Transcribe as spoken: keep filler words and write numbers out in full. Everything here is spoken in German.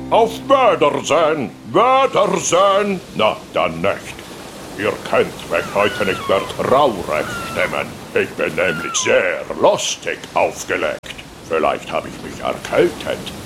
Auf Wiedersehen, Wiedersehen. Na, dann nicht. Ihr könnt mich heute nicht mehr traurig stimmen. Ich bin nämlich sehr lustig aufgelegt. Vielleicht habe ich mich erkältet.